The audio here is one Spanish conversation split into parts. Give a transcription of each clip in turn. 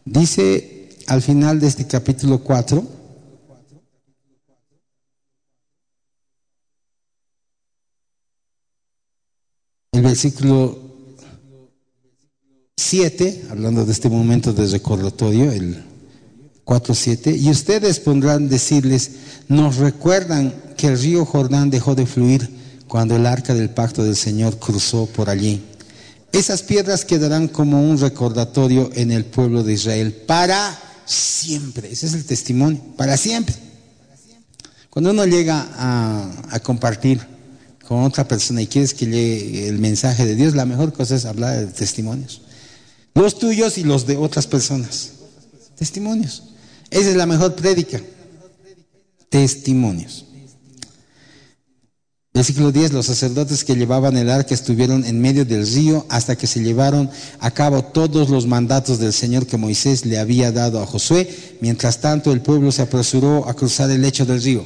Dice al final de este capítulo 4, el versículo 7, hablando de este momento de recordatorio, el 4:7, y ustedes podrán decirles, nos recuerdan que el río Jordán dejó de fluir cuando el arca del pacto del Señor cruzó por allí. Esas piedras quedarán como un recordatorio en el pueblo de Israel para siempre. Ese es el testimonio, para siempre. Cuando uno llega a compartir con otra persona y quieres que llegue el mensaje de Dios, la mejor cosa es hablar de testimonios. Los tuyos y los de otras personas. Testimonios. Esa es la mejor prédica. Testimonios. Versículo 10, los sacerdotes que llevaban el arca estuvieron en medio del río hasta que se llevaron a cabo todos los mandatos del Señor que Moisés le había dado a Josué. Mientras tanto, el pueblo se apresuró a cruzar el lecho del río.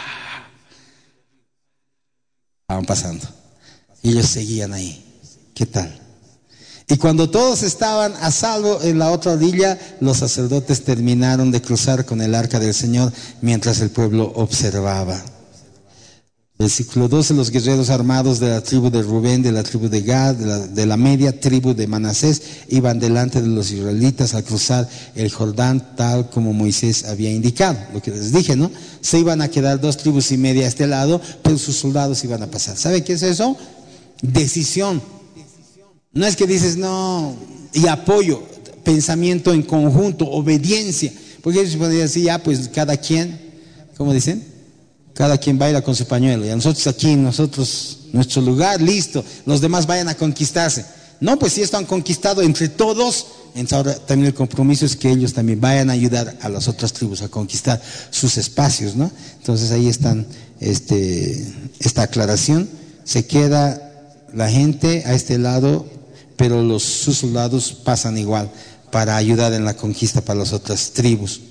Estaban pasando. Y ellos seguían ahí. ¿Qué tal? Y cuando todos estaban a salvo en la otra orilla, los sacerdotes terminaron de cruzar con el arca del Señor mientras el pueblo observaba. Versículo 12, los guerreros armados de la tribu de Rubén, de la tribu de Gad, de la media tribu de Manasés, iban delante de los israelitas al cruzar el Jordán tal como Moisés había indicado. Lo que les dije, ¿no? Se iban a quedar 2 tribus y media a este lado, pero sus soldados iban a pasar. ¿Sabe qué es eso? Decisión. No es que dices, no, y apoyo, pensamiento en conjunto, obediencia. Porque ellos podrían decir, ya, pues cada quien, ¿cómo dicen? Cada quien baila con su pañuelo. Y a nosotros aquí, nuestro lugar, listo. Los demás vayan a conquistarse. No, pues si esto han conquistado entre todos, entonces ahora también el compromiso es que ellos también vayan a ayudar a las otras tribus a conquistar sus espacios, ¿no? Entonces ahí están esta aclaración. Se queda la gente a este lado, pero sus soldados pasan igual para ayudar en la conquista para las otras tribus.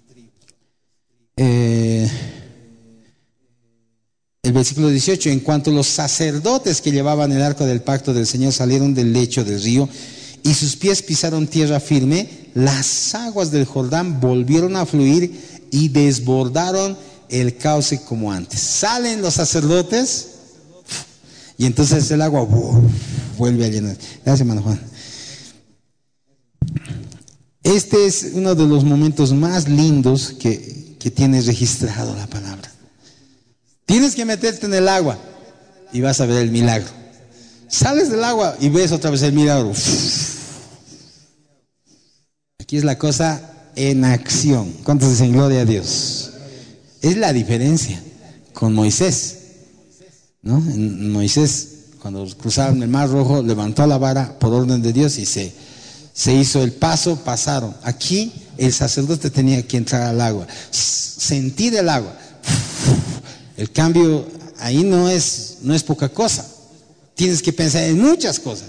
El versículo 18, en cuanto los sacerdotes que llevaban el arca del pacto del Señor salieron del lecho del río y sus pies pisaron tierra firme, las aguas del Jordán volvieron a fluir y desbordaron el cauce como antes. Salen los sacerdotes y entonces el agua vuelve a llenar. Gracias, hermano Juan. Este es uno de los momentos más lindos que tiene registrado la palabra. Tienes que meterte en el agua y vas a ver el milagro. Sales del agua y ves otra vez el milagro. Aquí es la cosa en acción. ¿Cuántos dicen gloria a Dios? Es la diferencia con Moisés, ¿no? Moisés, cuando cruzaron el Mar Rojo, levantó la vara por orden de Dios y se hizo el paso, pasaron. Aquí el sacerdote tenía que entrar al agua, sentir el agua. El cambio ahí no es poca cosa. Tienes que pensar en muchas cosas.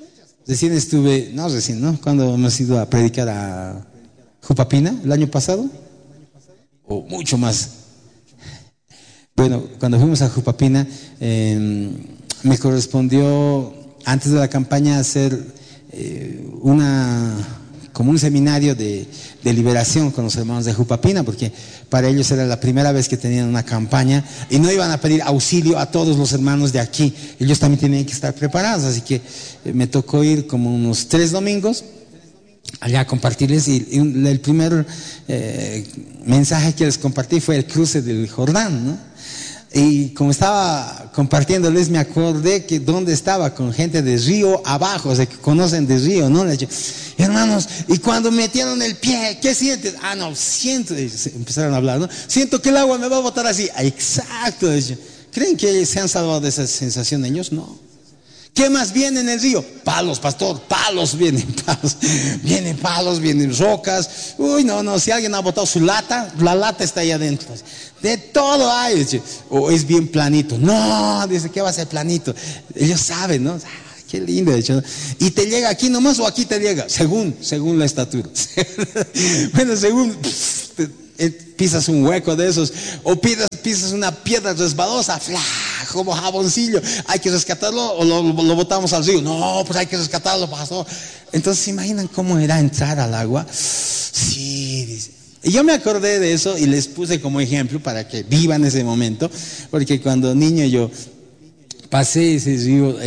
Cuando hemos ido a predicar a Jupapina el año pasado, o mucho más. Bueno, cuando fuimos a Jupapina, me correspondió antes de la campaña hacer como un seminario de liberación con los hermanos de Jupapina, porque para ellos era la primera vez que tenían una campaña y no iban a pedir auxilio a todos los hermanos de aquí. Ellos también tenían que estar preparados, así que me tocó ir como unos 3 domingos allá a compartirles, y el primer mensaje que les compartí fue el cruce del Jordán, ¿no? Y como estaba compartiéndoles, me acordé que donde estaba con gente de río abajo, o sea, que conocen de río, ¿no? Le dije, hermanos, y cuando metieron el pie, ¿qué sientes? No, siento, empezaron a hablar, ¿no? Siento que el agua me va a botar así. Exacto. ¿Creen que se han salvado de esa sensación ellos? No. ¿Qué más viene en el río? Palos, pastor, palos, vienen palos, vienen rocas. Uy, no, si alguien ha botado su lata, la lata está ahí adentro. De todo hay, dice. O es bien planito. No, dice, ¿qué va a ser planito? Ellos saben, ¿no? Qué lindo, de hecho. Y te llega aquí nomás o aquí te llega, según la estatura. Bueno, según pisas un hueco de esos, o pisas una piedra resbalosa, ¡fla! Como jaboncillo, hay que rescatarlo o lo botamos al río. No, pues hay que rescatarlo, pastor. Entonces, ¿se imaginan cómo era entrar al agua? Sí, dice. Y yo me acordé de eso y les puse como ejemplo para que vivan ese momento, porque cuando niño yo pasé ese río.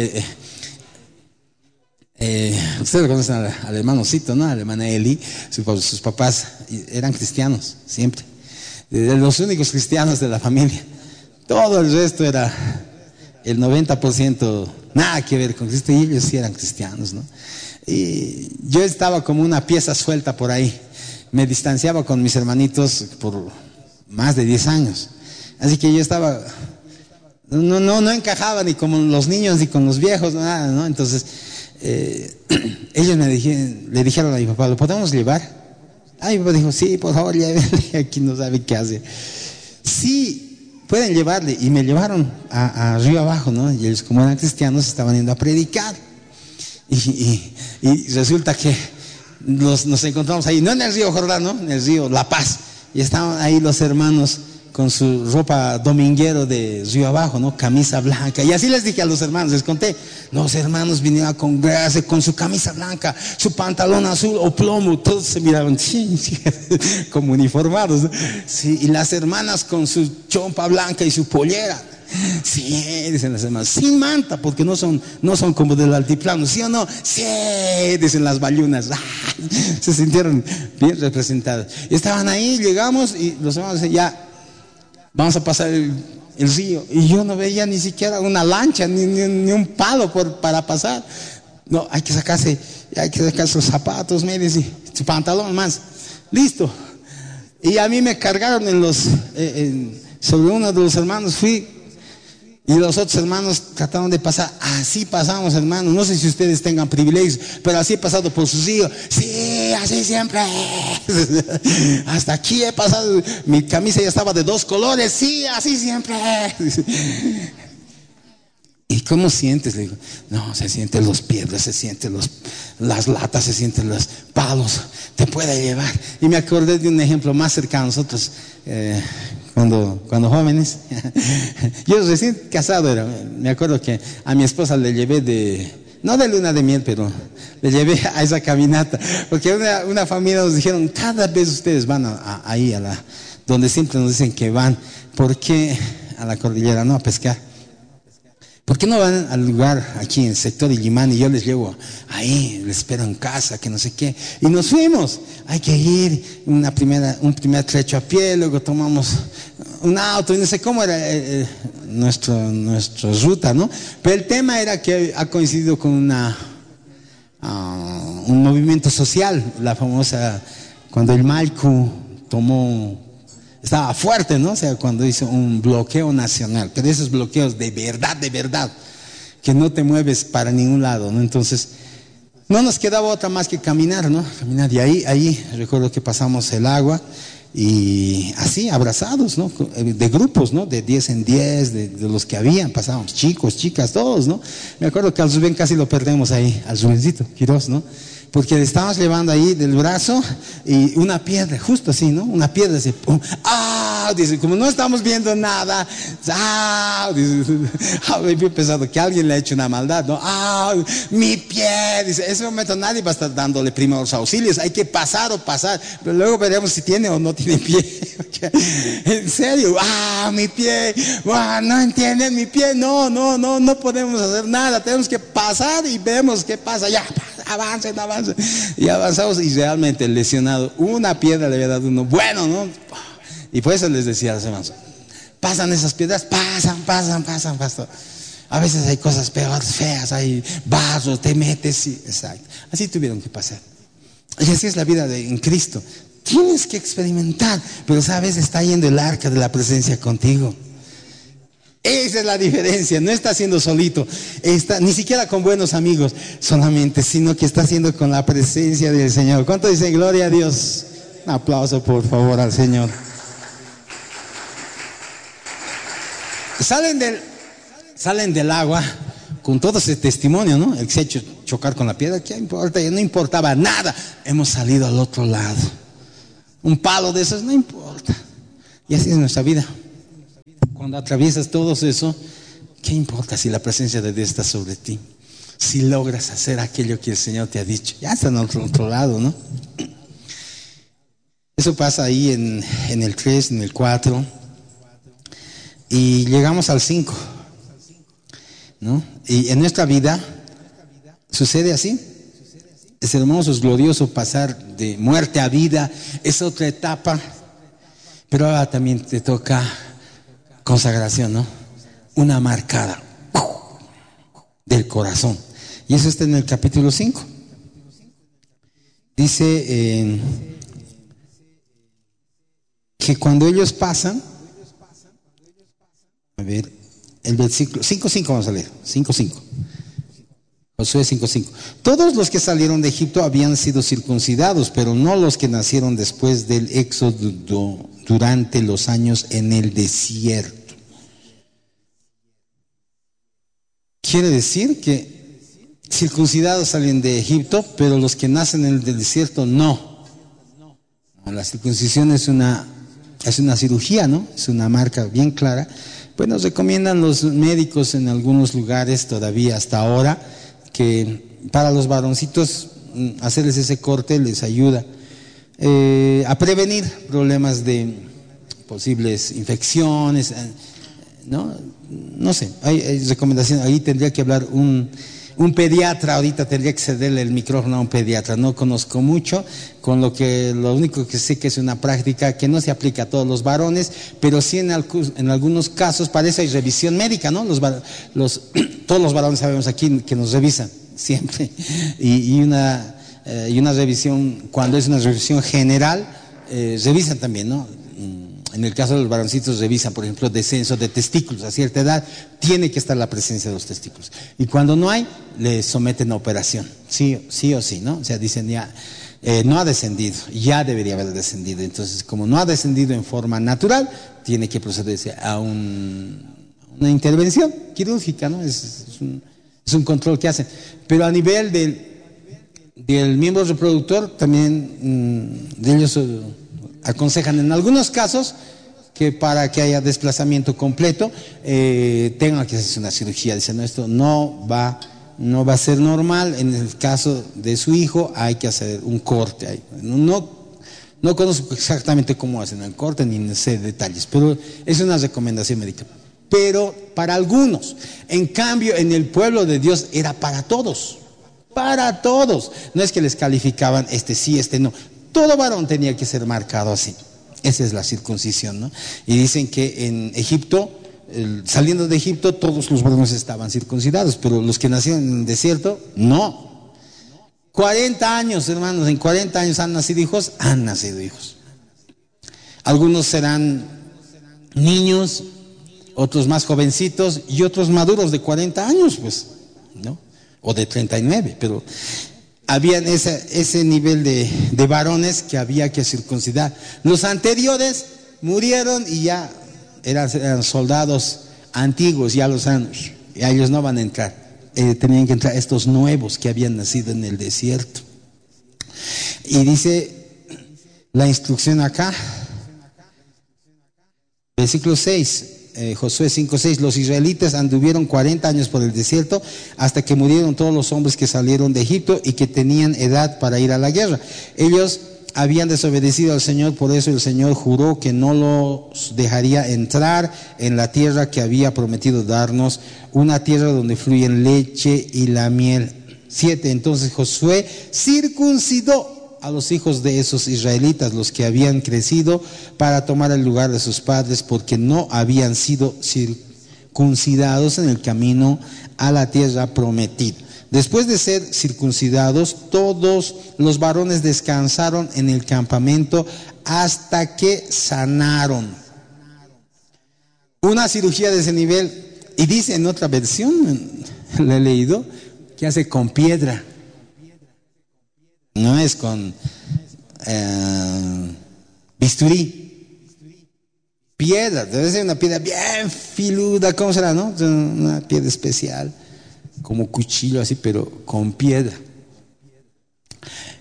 Ustedes conocen al hermanocito, ¿no? Al hermano Eli. Sus papás eran cristianos, siempre. Los únicos cristianos de la familia. Todo el resto era el 90% nada que ver con Cristo, y ellos sí eran cristianos, ¿no? Y yo estaba como una pieza suelta por ahí. Me distanciaba con mis hermanitos por más de 10 años. Así que yo estaba, no encajaba ni con los niños ni con los viejos, nada, ¿no? Entonces, ellos le dijeron a mi papá, ¿lo podemos llevar? Ah, mi papá dijo, sí, por favor, llévenle, aquí no sabe qué hacer. Sí, pueden llevarle. Y me llevaron a río abajo, ¿no? Y ellos, como eran cristianos, estaban yendo a predicar. Y resulta que nos encontramos ahí, no en el río Jordán, ¿no? En el río La Paz. Y estaban ahí los hermanos con su ropa dominguero de río abajo, ¿no? Camisa blanca. Y así les dije a los hermanos, les conté. Los hermanos vinieron a congregarse con su camisa blanca, su pantalón azul o plomo. Todos se miraban, sí, como uniformados, ¿no? Sí, y las hermanas con su chompa blanca y su pollera. Sí, dicen las hermanas, sin manta, porque no son como del altiplano, ¿sí o no? Sí, dicen las bayunas. Se sintieron bien representadas. Y estaban ahí, llegamos y los hermanos decían, ya, vamos a pasar el río. Y yo no veía ni siquiera una lancha, ni un palo para pasar. No, hay que sacar sus zapatos, medias y su pantalón más. Listo. Y a mí me cargaron sobre uno de los hermanos, fui. Y los otros hermanos trataron de pasar. Así pasamos, hermanos. No sé si ustedes tengan privilegios, pero así he pasado por sus hijos. Sí, así siempre. Hasta aquí he pasado. Mi camisa ya estaba de 2 colores. Sí, así siempre. ¿Y cómo sientes? Le digo, no, se sienten los piedras, se sienten las latas, se sienten los palos. Te puede llevar. Y me acordé de un ejemplo más cercano a nosotros. Cuando jóvenes, yo recién casado era, me acuerdo que a mi esposa le llevé no de luna de miel, pero le llevé a esa caminata, porque una familia nos dijeron, cada vez ustedes van ahí donde siempre nos dicen que van, ¿por qué a la cordillera, no a pescar? ¿Por qué no van al lugar aquí en el sector Illimani? Y yo les llevo ahí, les espero en casa, que no sé qué. Y nos fuimos. Hay que ir un primer trecho a pie, luego tomamos un auto, y no sé cómo era nuestra ruta, ¿no? Pero el tema era que ha coincidido con un movimiento social, la famosa, cuando el Malcu estaba fuerte, ¿no? O sea, cuando hizo un bloqueo nacional, pero esos bloqueos de verdad, que no te mueves para ningún lado, ¿no? Entonces, no nos quedaba otra más que caminar, ¿no? Caminar, y ahí recuerdo que pasamos el agua, y así, abrazados, ¿no? De grupos, ¿no? De 10 en 10, de los que habían, pasábamos, chicos, chicas, todos, ¿no? Me acuerdo que al Rubén casi lo perdemos ahí, al Rubencito Quirós, ¿no? Porque le estábamos llevando ahí del brazo y una piedra, justo así, ¿no? Una piedra así, ¡pum! ¡Ah! Dice, como no estamos viendo nada, ¡ah! Dice, había pensado que alguien le ha hecho una maldad, ¿no? ¡Ah! Mi pie, dice, en ese momento nadie va a estar dándole primeros auxilios, hay que pasar, pero luego veremos si tiene o no tiene pie. En serio, ¡ah! Mi pie, ¡ah! No entienden mi pie, no podemos hacer nada, tenemos que pasar y vemos qué pasa, ya, avancen. Y avanzamos, y realmente el lesionado, una piedra le había dado uno, bueno, ¿no? Y por eso les decía a los hermanos, pasan esas piedras, pasan, pastor. A veces hay cosas peores, feas, hay barros, te metes, sí, exacto. Así tuvieron que pasar. Y así es la vida en Cristo. Tienes que experimentar, pero sabes, está yendo el arca de la presencia contigo. Esa es la diferencia, no está haciendo solito, ni siquiera con buenos amigos solamente, sino que está haciendo con la presencia del Señor. ¿Cuánto dicen gloria a Dios? Un aplauso por favor al Señor. Salen del agua con todo ese testimonio, ¿no? El que se ha hecho chocar con la piedra, ¿qué importa? Ya no importaba nada, hemos salido al otro lado. Un palo de esos no importa. Y así es nuestra vida. Cuando atraviesas todo eso, ¿qué importa si la presencia de Dios está sobre ti? Si logras hacer aquello que el Señor te ha dicho, ya está en otro lado, ¿no? Eso pasa ahí en el 3, en el 4, y llegamos al 5, ¿no? Y en nuestra vida sucede así. Es hermoso, es glorioso pasar de muerte a vida, es otra etapa, pero ahora también te toca consagración, ¿no? Una marcada del corazón. Y eso está en el capítulo 5. Dice que cuando ellos pasan, a ver, el versículo 5:5 vamos a leer, 5:5. Josué 5:5. Todos los que salieron de Egipto habían sido circuncidados, pero no los que nacieron después del éxodo durante los años en el desierto. Quiere decir que circuncidados salen de Egipto, pero los que nacen en el desierto no. La circuncisión es una cirugía, ¿no? Es una marca bien clara. Pues nos recomiendan los médicos en algunos lugares todavía hasta ahora que para los varoncitos hacerles ese corte les ayuda a prevenir problemas de posibles infecciones, ¿no? No sé, hay recomendaciones. Ahí tendría que hablar un pediatra, ahorita tendría que cederle el micrófono a un pediatra. No conozco mucho, lo único que sé que es una práctica que no se aplica a todos los varones, pero sí en algunos casos, para eso hay revisión médica, ¿no? Todos los varones sabemos aquí que nos revisan siempre, y una revisión, cuando es una revisión general, revisan también, ¿no? En el caso de los varoncitos revisan, por ejemplo, descenso de testículos. A cierta edad tiene que estar la presencia de los testículos. Y cuando no hay, le someten a operación. Sí o sí, ¿no? O sea, dicen ya, no ha descendido, ya debería haber descendido. Entonces, como no ha descendido en forma natural, tiene que procederse a una intervención quirúrgica, ¿no? Es un control que hacen. Pero a nivel del miembro reproductor, también de ellos aconsejan en algunos casos que para que haya desplazamiento completo tenga que hacerse una cirugía. Dicen, no, esto no va a ser normal. En el caso de su hijo hay que hacer un corte ahí. No conozco exactamente cómo hacen el corte ni sé detalles, pero es una recomendación médica. Pero para algunos, en cambio, en el pueblo de Dios era para todos. Para todos. No es que les calificaban este sí, este no. Todo varón tenía que ser marcado así. Esa es la circuncisión, ¿no? Y dicen que en Egipto, saliendo de Egipto, todos los varones estaban circuncidados, pero los que nacieron en el desierto, no. 40 años, hermanos, en 40 años han nacido hijos. Algunos serán niños, otros más jovencitos y otros maduros de 40 años, pues, ¿no? O de 39, pero habían ese nivel de varones que había que circuncidar. Los anteriores murieron y ya eran soldados antiguos, ya ellos no van a entrar. Tenían que entrar estos nuevos que habían nacido en el desierto. Y dice la instrucción acá, versículo 6. Josué 5:6, los israelitas anduvieron 40 años por el desierto hasta que murieron todos los hombres que salieron de Egipto y que tenían edad para ir a la guerra. Ellos habían desobedecido al Señor, por eso el Señor juró que no los dejaría entrar en la tierra que había prometido darnos, una tierra donde fluyen leche y la miel. 7, entonces Josué circuncidó a los hijos de esos israelitas, los que habían crecido, para tomar el lugar de sus padres, porque no habían sido circuncidados en el camino a la tierra prometida. Después de ser circuncidados, todos los varones descansaron en el campamento hasta que sanaron. Una cirugía de ese nivel, y dice en otra versión, la he leído, que hace con piedra. No es con bisturí. Piedra, debe ser una piedra bien filuda, ¿cómo será, no? Una piedra especial, como cuchillo así, pero con piedra.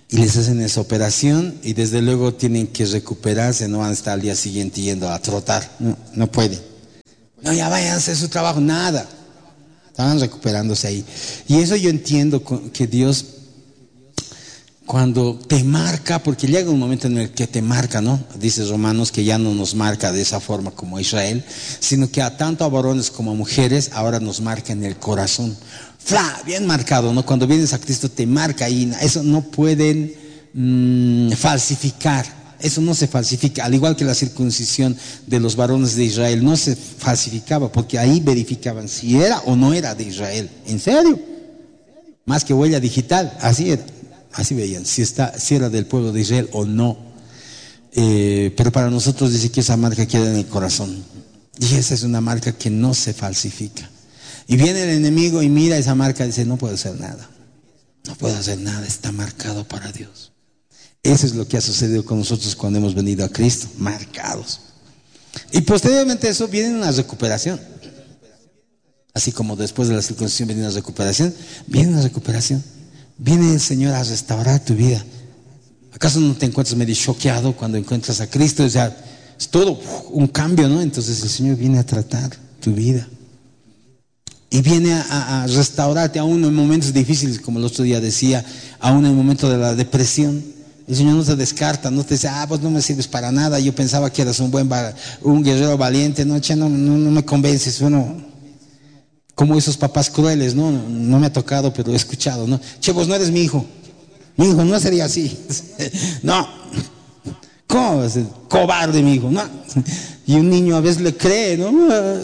y les hacen esa operación y desde luego tienen que recuperarse, no van a estar al día siguiente yendo a trotar, no pueden. No, ya vayan a hacer su trabajo, nada. Estaban recuperándose ahí. Y eso yo entiendo que Dios, cuando te marca, porque llega un momento en el que te marca, ¿no? Dice Romanos que ya no nos marca de esa forma como a Israel, sino que tanto a varones como a mujeres ahora nos marca en el corazón. Bien marcado, ¿no? Cuando vienes a Cristo te marca ahí, eso no pueden falsificar, eso no se falsifica, al igual que la circuncisión de los varones de Israel no se falsificaba, porque ahí verificaban si era o no era de Israel, en serio, más que huella digital, así era, así veían, si era del pueblo de Israel o no. Pero para nosotros dice que esa marca queda en el corazón, y esa es una marca que no se falsifica. Y viene el enemigo y mira esa marca y dice, no puedo hacer nada. No puedo hacer nada, está marcado para Dios. Eso es lo que ha sucedido con nosotros cuando hemos venido a Cristo, marcados. Y posteriormente a eso viene una recuperación. Así como después de la circuncisión viene una recuperación, viene una recuperación. Viene el Señor a restaurar tu vida. ¿Acaso no te encuentras medio choqueado cuando encuentras a Cristo? O sea, es todo un cambio, ¿no? Entonces el Señor viene a tratar tu vida. Y viene a restaurarte aún en momentos difíciles, como el otro día decía, aún en el momento de la depresión. El Señor no te descarta, no te dice, vos no me sirves para nada, yo pensaba que eras un guerrero valiente, no me convences. Bueno, como esos papás crueles, no me ha tocado, pero he escuchado, ¿no? Che, vos no eres mi hijo no sería así. No, ¿cómo? Cobarde mi hijo, no. Y un niño a veces le cree, ¿no?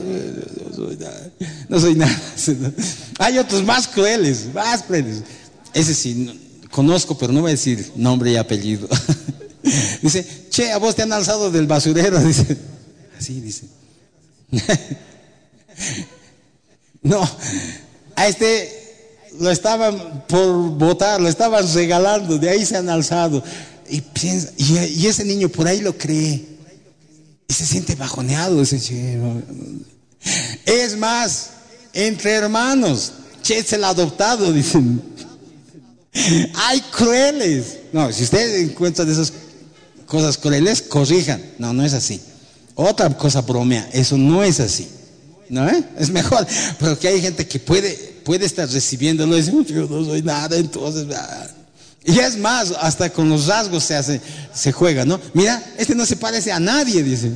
No soy nada. Hay otros más crueles. Ese sí, conozco, pero no voy a decir nombre y apellido. Dice, che, a vos te han alzado del basurero. Dice, así dice. No, a lo estaban por votar, lo estaban regalando, de ahí se han alzado. Y ese niño por ahí lo cree. Y se siente bajoneado. Dice, che, no. Es más, entre hermanos, che, es el adoptado, dicen. Hay crueles. No, si ustedes encuentran esas cosas crueles, corrijan. No es así. Otra cosa bromea, eso no es así. ¿No? Es mejor, pero que hay gente que puede estar recibiéndolo y dice, yo no soy nada, entonces. Y es más, hasta con los rasgos se juega, ¿no? Mira, no se parece a nadie, dice.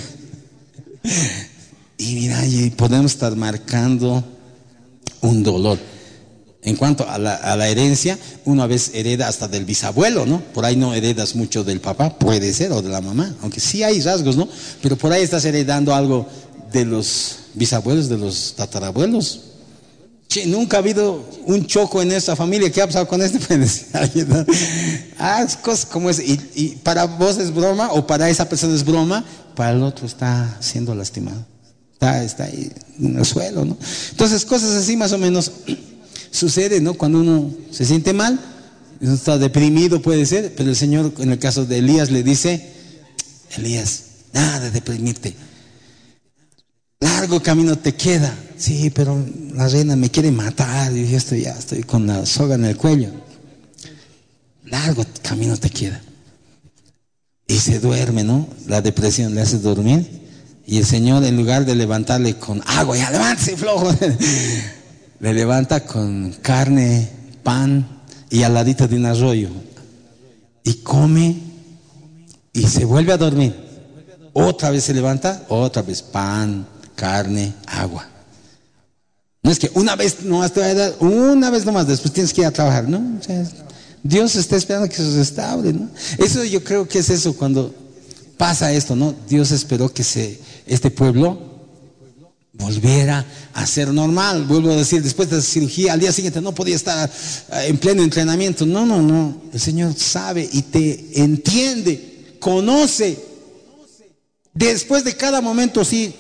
Y mira, y podemos estar marcando un dolor. En cuanto a la herencia, uno a veces hereda hasta del bisabuelo, ¿no? Por ahí no heredas mucho del papá, puede ser, o de la mamá, aunque sí hay rasgos, ¿no? Pero por ahí estás heredando algo de los bisabuelos, de los tatarabuelos. Che, nunca ha habido un choco en esta familia. ¿Qué ha pasado con este? ¿No? Es cosas como es. Y para vos es broma, o para esa persona es broma, para el otro está siendo lastimado. Está ahí en el suelo, ¿no? Entonces, cosas así más o menos suceden, ¿no? Cuando uno se siente mal, está deprimido, puede ser, pero el Señor, en el caso de Elías, le dice: Elías, nada de deprimirte. Largo camino te queda. Sí, pero la reina me quiere matar y yo estoy con la soga en el cuello. Largo camino te queda. Y se duerme, ¿no? La depresión le hace dormir. Y el Señor, en lugar de levantarle con agua, ya levántese flojo, le levanta con carne, pan y al ladito de un arroyo. Y come y se vuelve a dormir. Otra vez se levanta, otra vez pan, carne, agua. No es que una vez nomás te va a dar, una vez nomás, después tienes que ir a trabajar, ¿no? O sea, Dios está esperando que se restaure, ¿no? Eso yo creo que es eso, cuando pasa esto, ¿no? Dios esperó que este pueblo volviera a ser normal. Vuelvo a decir, después de la cirugía, al día siguiente no podía estar en pleno entrenamiento. No. El Señor sabe y te entiende, conoce. Después de cada momento, sí,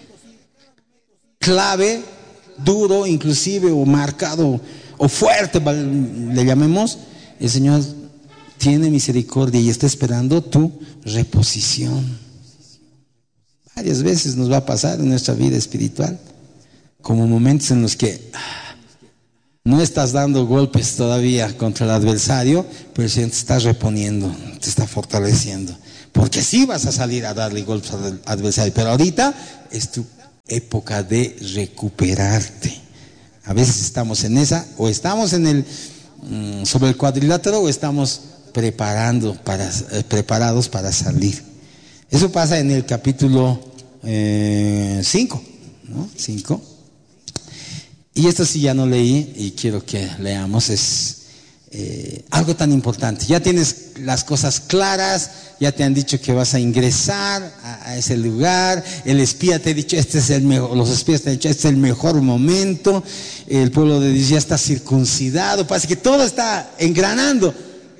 clave, duro, inclusive, o marcado, o fuerte, le llamemos, el Señor tiene misericordia y está esperando tu reposición. Varias veces nos va a pasar en nuestra vida espiritual, como momentos en los que No estás dando golpes todavía contra el adversario, pero el Señor te está reponiendo, te está fortaleciendo. Porque sí vas a salir a darle golpes al adversario, pero ahorita es tu época de recuperarte. A veces estamos en esa, o estamos en el sobre el cuadrilátero, o estamos preparados para salir. Eso pasa en el capítulo 5, ¿no? 5. Y esto sí ya no leí y quiero que leamos, es algo tan importante. Ya tienes las cosas claras, ya te han dicho que vas a ingresar a ese lugar, el espía te ha dicho, este es el mejor, los espías te han dicho, este es el mejor momento, el pueblo de Dios ya está circuncidado, parece que todo está engranando.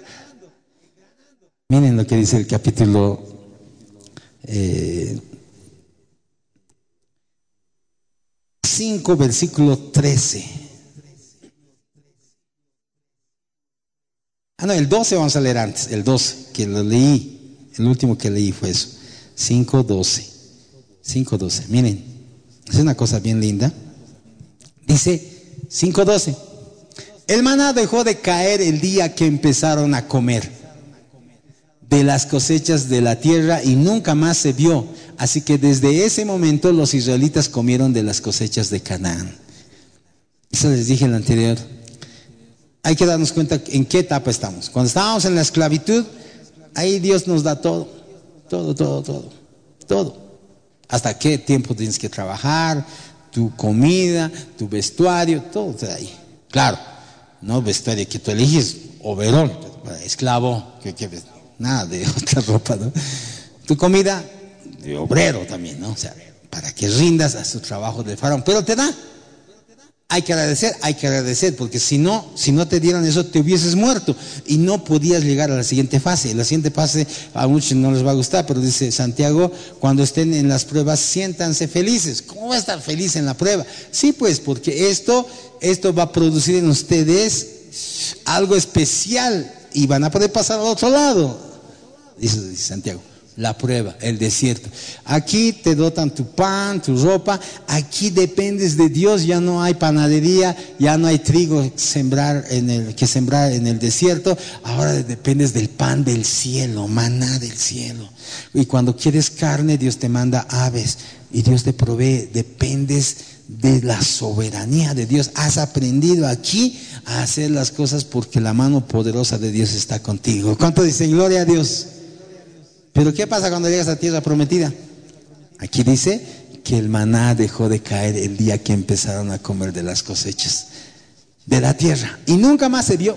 Miren lo que dice el capítulo 5, versículo 13. No, el 12 vamos a leer antes, el 12, que lo leí, el último que leí fue eso, 5:12. 5:12, miren, es una cosa bien linda. Dice 5:12, el maná dejó de caer el día que empezaron a comer de las cosechas de la tierra y nunca más se vio. Así que desde ese momento los israelitas comieron de las cosechas de Canaán. Eso les dije en el anterior. Hay que darnos cuenta en qué etapa estamos. Cuando estábamos en la esclavitud, ahí Dios nos da todo. Hasta qué tiempo tienes que trabajar, tu comida, tu vestuario, todo te da ahí. Claro, no vestuario que tú eliges, overol, esclavo, nada de otra ropa, ¿no? Tu comida de obrero también, ¿no? O sea, para que rindas a su trabajo de faraón, pero te da. Hay que agradecer, porque si no te dieran eso, te hubieses muerto y no podías llegar a la siguiente fase. La siguiente fase a muchos no les va a gustar, pero dice Santiago, cuando estén en las pruebas, siéntanse felices. ¿Cómo va a estar feliz en la prueba? Sí, pues, porque esto va a producir en ustedes algo especial y van a poder pasar al otro lado. Dice Santiago. La prueba, el desierto. Aquí te dotan tu pan, tu ropa. Aquí dependes de Dios. Ya no hay panadería, ya no hay trigo que sembrar en el desierto. Ahora dependes del pan del cielo, maná del cielo. Y cuando quieres carne, Dios te manda aves y Dios te provee. Dependes de la soberanía de Dios. Has aprendido aquí a hacer las cosas porque la mano poderosa de Dios está contigo. ¿Cuánto dicen gloria a Dios? Pero ¿qué pasa cuando llegas a tierra prometida? Aquí dice que el maná dejó de caer el día que empezaron a comer de las cosechas de la tierra y nunca más se vio.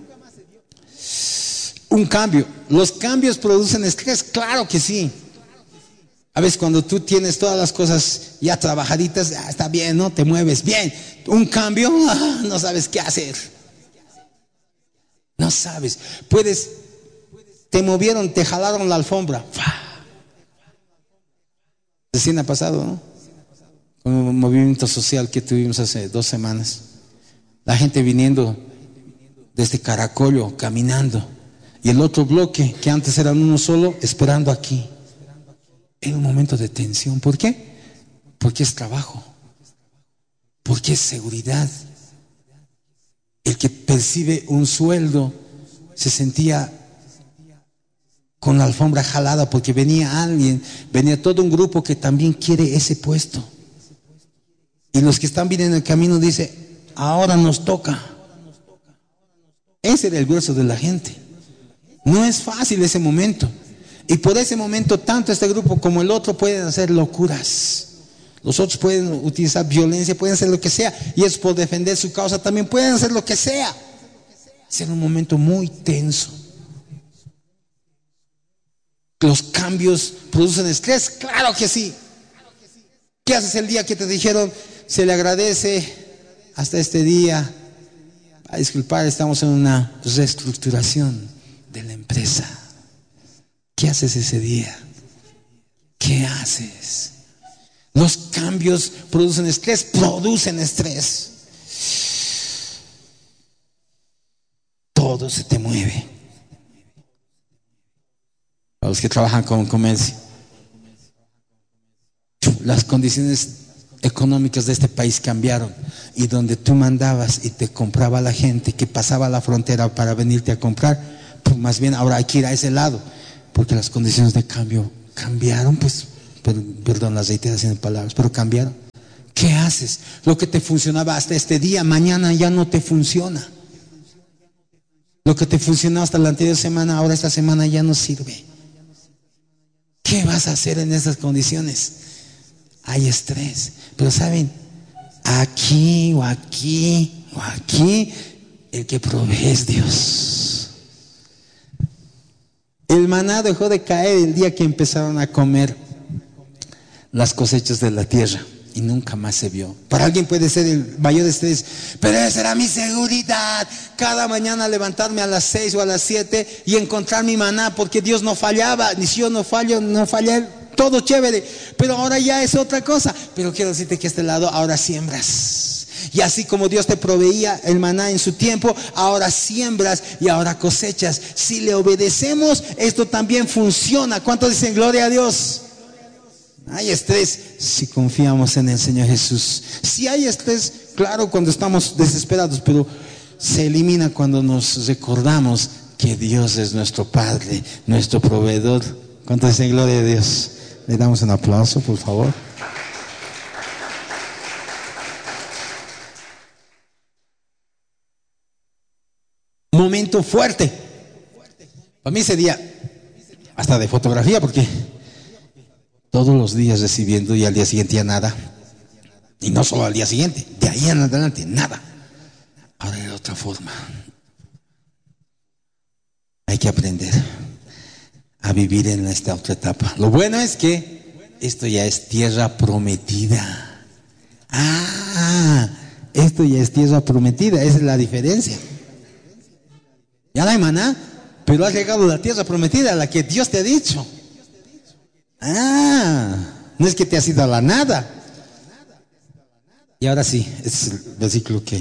Un cambio. ¿Los cambios producen estrés? Claro que sí. A veces cuando tú tienes todas las cosas ya trabajaditas, está bien, ¿no? Te mueves bien. Un cambio, no sabes qué hacer. No sabes. Te movieron, te jalaron la alfombra. Recién ha pasado, ¿no? Con un movimiento social que tuvimos hace 2 semanas. La gente viniendo desde Caracollo, caminando. Y el otro bloque, que antes eran uno solo, esperando aquí. Era un momento de tensión. ¿Por qué? Porque es trabajo. Porque es seguridad. El que percibe un sueldo se sentía con la alfombra jalada porque venía todo un grupo que también quiere ese puesto. Y los que están bien en el camino dicen, ahora nos toca. Ese era el grueso de la gente. No es fácil ese momento. Y por ese momento, tanto este grupo como el otro pueden hacer locuras. Los otros pueden utilizar violencia, pueden hacer lo que sea. Y es por defender su causa, también pueden hacer lo que sea. Es un momento muy tenso. ¿Los cambios producen estrés? Claro que sí. ¿Qué haces el día que te dijeron, se le agradece hasta este día? A disculpar, estamos en una reestructuración de la empresa. ¿Qué haces ese día? ¿Qué haces? Los cambios producen estrés. Todo se te mueve. A los que trabajan con comercio, las condiciones económicas de este país cambiaron, y donde tú mandabas y te compraba la gente que pasaba la frontera para venirte a comprar, pues más bien ahora hay que ir a ese lado, porque las condiciones de cambio cambiaron, pues, perdón las reiteraciones de palabras, pero cambiaron. ¿Qué haces? Lo que te funcionaba hasta este día, mañana ya no te funciona. Lo que te funcionó hasta la anterior semana, ahora esta semana ya no sirve. ¿Qué vas a hacer en esas condiciones? Hay estrés, pero saben, aquí o aquí o aquí, el que provee es Dios. El maná dejó de caer el día que empezaron a comer las cosechas de la tierra y nunca más se vio. Para alguien puede ser el mayor estrés, pero esa era mi seguridad, cada mañana levantarme a las 6 o a las 7 y encontrar mi maná, porque Dios no fallaba, ni si yo no fallo, no fallé. Todo chévere, pero ahora ya es otra cosa. Pero quiero decirte que a este lado ahora siembras. Y así como Dios te proveía el maná en su tiempo, ahora siembras y ahora cosechas. Si le obedecemos, esto también funciona. ¿Cuántos dicen gloria a Dios? Hay estrés si confiamos en el Señor Jesús. Si hay estrés, claro, cuando estamos desesperados, pero se elimina cuando nos recordamos que Dios es nuestro Padre, nuestro proveedor. ¿Cuántos dicen gloria a Dios? Le damos un aplauso, por favor. Momento fuerte. Para mí ese día, hasta de fotografía, porque todos los días recibiendo y al día siguiente ya nada. Y no solo al día siguiente, de ahí en adelante, nada. Ahora de otra forma. Hay que aprender a vivir en esta otra etapa. Lo bueno es que esto ya es tierra prometida. Esto ya es tierra prometida, esa es la diferencia. Ya no hay maná, pero ha llegado la tierra prometida, la que Dios te ha dicho. No es que te has ido a la nada. Y ahora sí, es el versículo que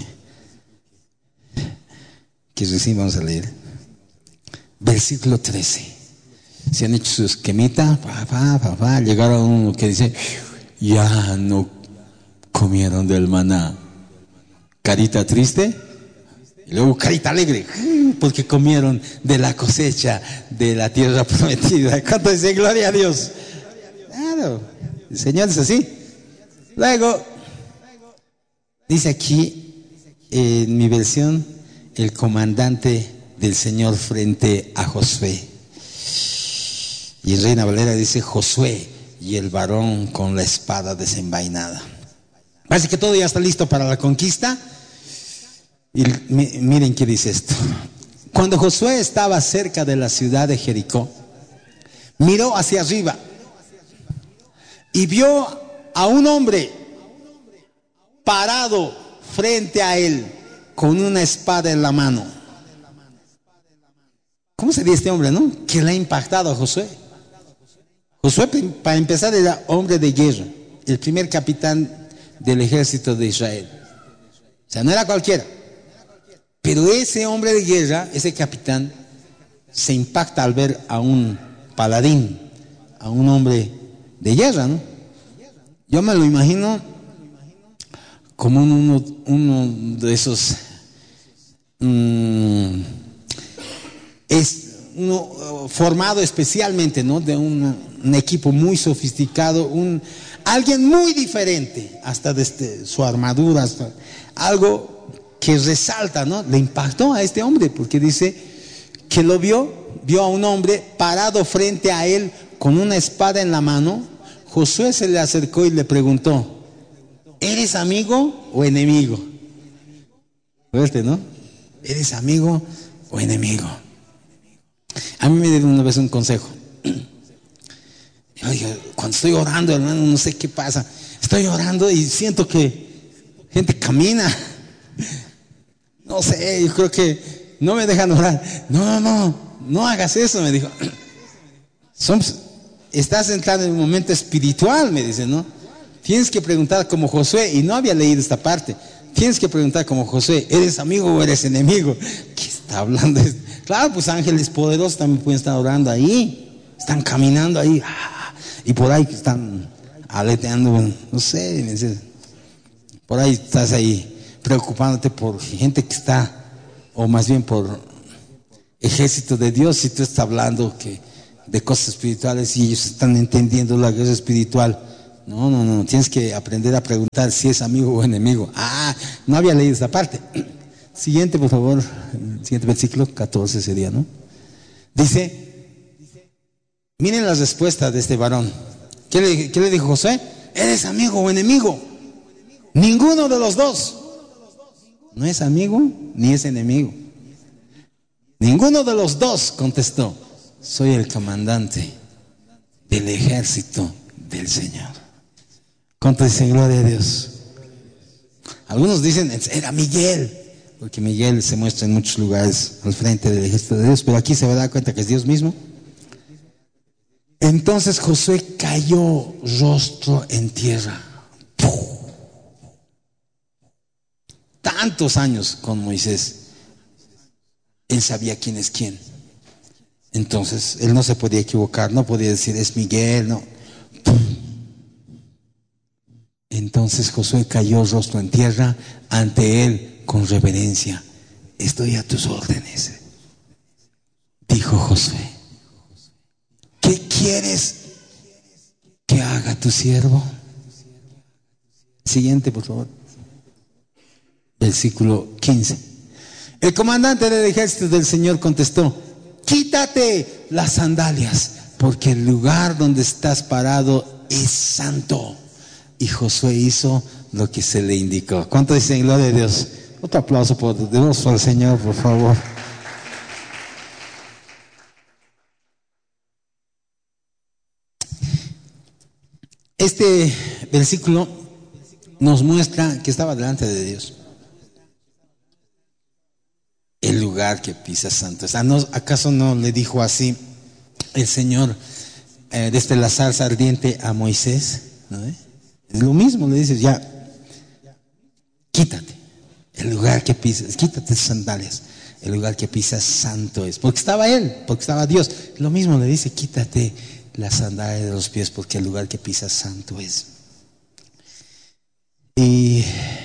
recién vamos a leer. Versículo 13. Se han hecho su esquemita, llegaron a uno que dice, ya no comieron del maná. Carita triste y luego carita alegre, porque comieron de la cosecha de la tierra prometida. ¿Cuánto dice gloria a Dios? Claro, el Señor es así. Luego dice aquí en mi versión, el comandante del Señor frente a Josué. Y en Reina Valera dice Josué y el varón con la espada desenvainada. Parece que todo ya está listo para la conquista. Y miren qué dice esto. Cuando Josué estaba cerca de la ciudad de Jericó, miró hacia arriba y vio a un hombre parado frente a él con una espada en la mano. ¿Cómo sería este hombre, no? Que le ha impactado a Josué. Josué, para empezar, era hombre de guerra, el primer capitán del ejército de Israel. O sea, no era cualquiera. Pero ese hombre de guerra, ese capitán, se impacta al ver a un paladín, a un hombre de guerra, ¿no? Yo me lo imagino como uno de esos formado especialmente, ¿no? De un equipo muy sofisticado, alguien muy diferente, hasta desde su armadura, hasta algo que resalta, ¿no? Le impactó a este hombre, porque dice que lo vio a un hombre parado frente a él con una espada en la mano. Josué se le acercó y le preguntó, ¿eres amigo o enemigo? Fuerte, ¿no? ¿Eres amigo o enemigo? A mí me dieron una vez un consejo. Oiga, cuando estoy orando, hermano, no sé qué pasa. Estoy orando y siento que gente camina. No sé, yo creo que no me dejan orar. No hagas eso, me dijo. Estás entrando en un momento espiritual, me dice, ¿no? Tienes que preguntar como Josué, y no había leído esta parte. Tienes que preguntar como Josué, ¿eres amigo o eres enemigo? ¿Qué está hablando? Claro, pues ángeles poderosos también pueden estar orando ahí. Están caminando ahí. Y por ahí están aleteando, no sé, me dice, por ahí estás ahí preocupándote por gente que está, o más bien por ejército de Dios, y tú estás hablando de cosas espirituales y ellos están entendiendo la guerra espiritual. No, tienes que aprender a preguntar si es amigo o enemigo. No había leído esa parte. Siguiente, por favor, el siguiente versículo, 14 sería, ¿no? Dice, miren la respuesta de este varón. ¿Qué le dijo Josué? ¿Eres amigo o enemigo? Ninguno de los dos. No es amigo ni es enemigo. Ninguno de los dos contestó. Soy el comandante del ejército del Señor. ¿Cuánto dicen gloria a Dios? Algunos dicen era Miguel, porque Miguel se muestra en muchos lugares al frente del ejército de Dios, pero aquí se va a dar cuenta que es Dios mismo. Entonces Josué cayó rostro en tierra. Tantos años con Moisés, él sabía quién es quién. Entonces él no se podía equivocar, no podía decir es Miguel, no. Entonces Josué cayó rostro en tierra ante él con reverencia. Estoy a tus órdenes, dijo Josué. ¿Qué quieres que haga tu siervo? Siguiente, por favor. Versículo 15. El comandante del ejército del Señor contestó: quítate las sandalias, porque el lugar donde estás parado es santo. Y Josué hizo lo que se le indicó. ¿Cuánto dicen gloria a Dios? Otro aplauso por Dios, al Señor, por favor. Este versículo nos muestra que estaba delante de Dios. El lugar que pisa santo. ¿Acaso no le dijo así el Señor desde la zarza ardiente a Moisés? ¿No? Es lo mismo, le dices, ya, quítate el lugar que pisas, quítate tus sandalias, el lugar que pisas santo es, porque estaba él, porque estaba Dios. Lo mismo le dice, quítate las sandalias de los pies, porque el lugar que pisas santo es. Y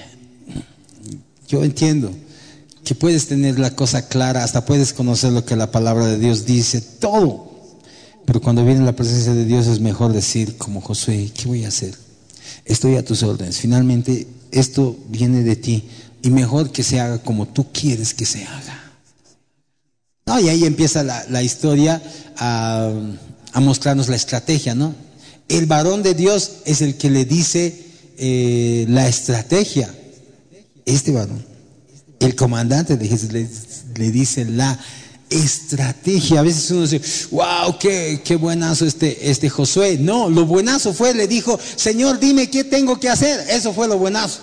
yo entiendo que puedes tener la cosa clara, hasta puedes conocer lo que la palabra de Dios dice, todo, pero cuando viene la presencia de Dios es mejor decir como Josué: ¿qué voy a hacer? Estoy a tus órdenes, finalmente esto viene de ti, y mejor que se haga como tú quieres que se haga. No, y ahí empieza la historia a mostrarnos la estrategia, ¿no? El varón de Dios es el que le dice la estrategia. Este varón, el comandante de Jesús, le dice la estrategia. A veces uno dice: wow, qué buenazo este Josué. No, lo buenazo fue, le dijo: Señor, dime qué tengo que hacer. Eso fue lo buenazo.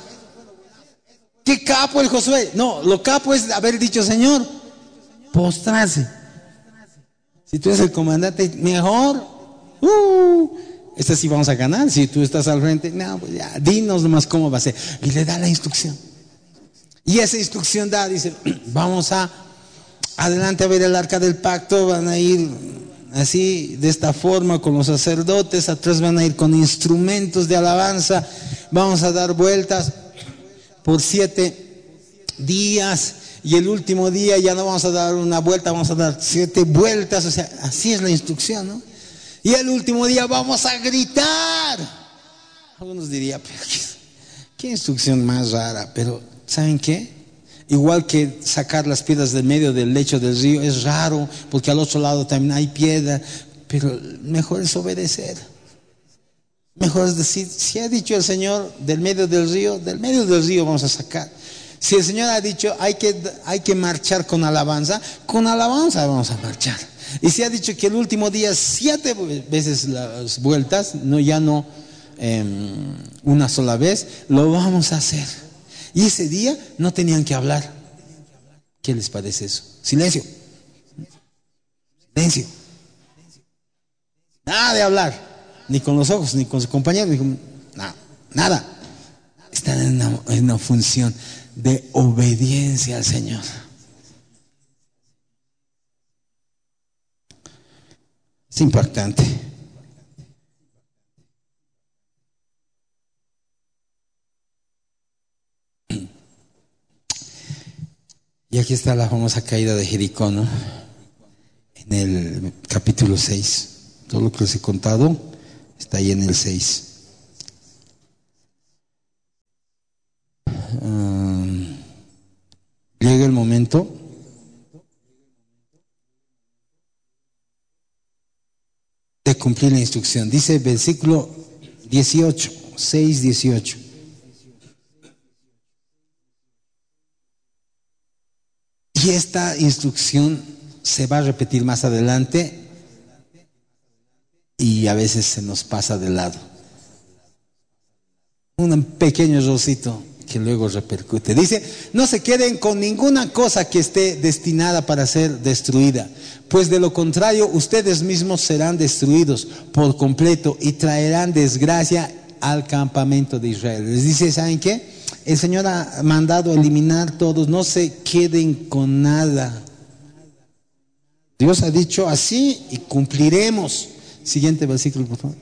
Qué capo el Josué. No, lo capo es haber dicho: Señor, postrarse. Si tú eres el comandante, mejor. Esta sí vamos a ganar. Si tú estás al frente, no, pues ya, dinos nomás cómo va a ser. Y le da la instrucción. Y esa instrucción dice: vamos adelante a ver el arca del pacto. Van a ir así, de esta forma, con los sacerdotes. Atrás van a ir con instrumentos de alabanza. Vamos a dar vueltas por 7 días. Y el último día ya no vamos a dar una vuelta, vamos a dar 7 vueltas. O sea, así es la instrucción, ¿no? Y el último día vamos a gritar. Algunos dirían: pero qué instrucción más rara. Pero ¿saben qué? Igual que sacar las piedras del medio del lecho del río es raro, porque al otro lado también hay piedra. Pero mejor es obedecer. Mejor es decir: si ha dicho el Señor del medio del río vamos a sacar. Si el Señor ha dicho hay que marchar con alabanza vamos a marchar. Y si ha dicho que el último día 7 veces las vueltas, ya no una sola vez, lo vamos a hacer. Y ese día no tenían que hablar. ¿Qué les parece eso? Silencio. Nada de hablar. Ni con los ojos, ni con su compañero. Nada. Están en una función de obediencia al Señor. Es impactante. Y aquí está la famosa caída de Jericó, ¿no? En el capítulo 6. Todo lo que les he contado está ahí en el 6. Llega el momento de cumplir la instrucción. Dice versículo 18, 6, 18. Y esta instrucción se va a repetir más adelante y a veces se nos pasa de lado. Un pequeño errorcito que luego repercute. Dice, no se queden con ninguna cosa que esté destinada para ser destruida, pues de lo contrario ustedes mismos serán destruidos por completo y traerán desgracia al campamento de Israel. Les dice, ¿saben qué? El Señor ha mandado eliminar todos, no se queden con nada. Dios ha dicho así y cumpliremos. Siguiente versículo, por favor.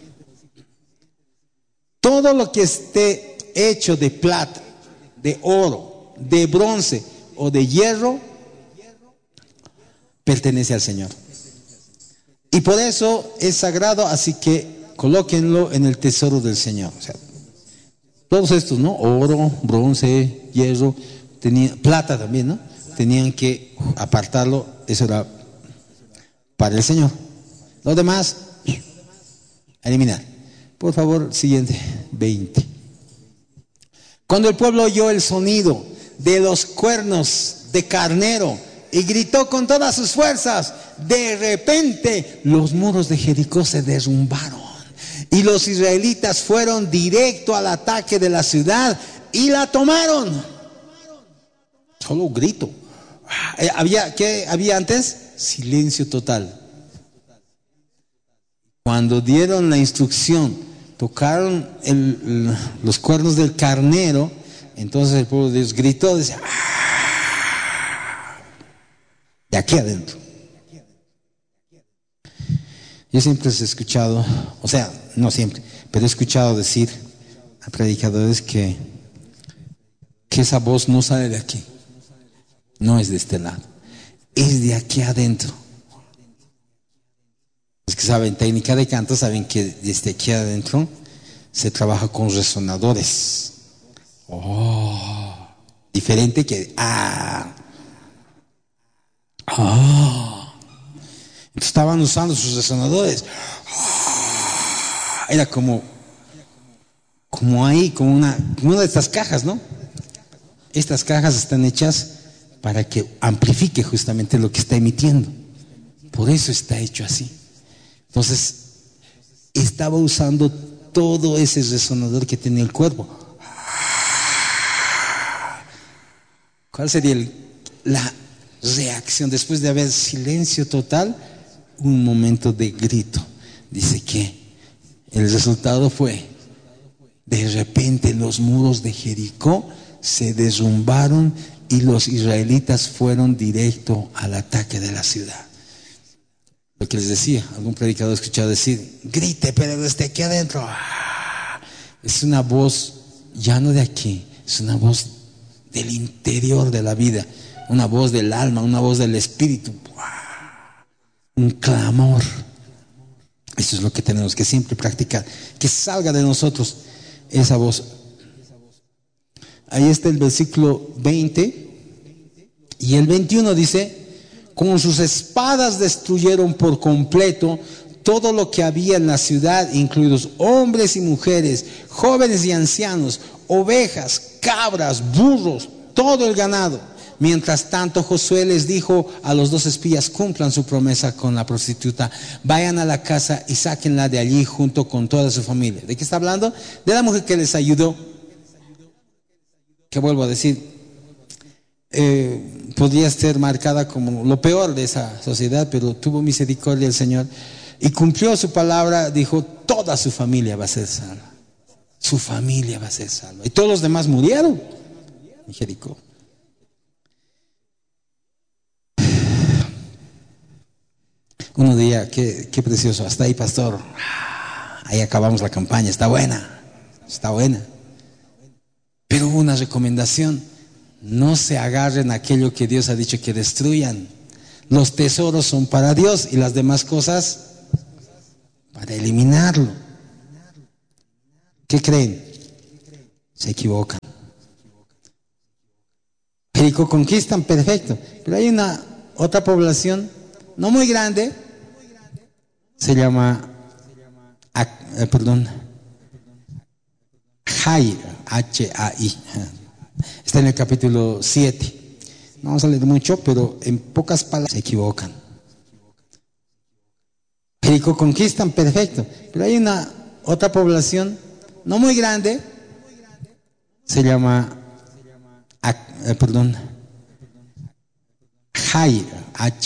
Todo lo que esté hecho de plata, de oro, de bronce o de hierro, pertenece al Señor. Y por eso es sagrado, así que colóquenlo en el tesoro del Señor. O sea, todos estos, ¿no? Oro, bronce, hierro, plata también, ¿no? Tenían que apartarlo, eso era para el Señor. Lo demás, eliminar. Por favor, siguiente, 20. Cuando el pueblo oyó el sonido de los cuernos de carnero y gritó con todas sus fuerzas, de repente los muros de Jericó se derrumbaron. Y los israelitas fueron directo al ataque de la ciudad y la tomaron. Solo un grito. ¿Qué había antes? Silencio total. Cuando dieron la instrucción, tocaron los cuernos del carnero, entonces el pueblo de Dios gritó, decía, de aquí adentro. Yo siempre he escuchado, o sea, no siempre, pero he escuchado decir a predicadores que esa voz no sale de aquí, no es de este lado, es de aquí adentro. Los que saben técnica de canto saben que desde aquí adentro se trabaja con resonadores. Diferente que estaban usando sus resonadores. Era como una de estas cajas, ¿no? Estas cajas están hechas para que amplifique justamente lo que está emitiendo. Por eso está hecho así. Entonces, estaba usando todo ese resonador que tenía el cuerpo. ¿Cuál sería la reacción después de haber silencio total? Un momento de grito. Dice que el resultado fue, de repente los muros de Jericó se derrumbaron y los israelitas fueron directo al ataque de la ciudad. Lo que les decía, algún predicador he escuchado decir, grite, pero desde aquí adentro. Es una voz ya no de aquí, es una voz del interior de la vida, una voz del alma, una voz del espíritu, un clamor. Eso es lo que tenemos que siempre practicar, que salga de nosotros esa voz. Ahí está el versículo 20 y el 21 dice, con sus espadas destruyeron por completo todo lo que había en la ciudad, incluidos hombres y mujeres, jóvenes y ancianos, ovejas, cabras, burros, todo el ganado. Mientras tanto, Josué les dijo a los 2 espías, cumplan su promesa con la prostituta, vayan a la casa y sáquenla de allí junto con toda su familia. ¿De qué está hablando? De la mujer que les ayudó, que vuelvo a decir, podría ser marcada como lo peor de esa sociedad, pero tuvo misericordia el Señor y cumplió su palabra. Dijo, toda su familia va a ser salva, su familia va a ser salva, y todos los demás murieron en Jericó. Uno diría, qué precioso, hasta ahí, pastor, ahí acabamos la campaña, está buena, pero hubo una recomendación. No se agarren aquello que Dios ha dicho que destruyan. Los tesoros son para Dios y las demás cosas para eliminarlo. ¿Qué creen? Se equivocan. Jericó conquistan, perfecto. Pero hay una otra población, no muy grande, se llama, Hai, H-A-I. Está en el capítulo 7. No vamos a leer mucho, pero en pocas palabras se equivocan. Jericó conquistan, perfecto. Pero hay una otra población, no muy grande, se llama, Hai, H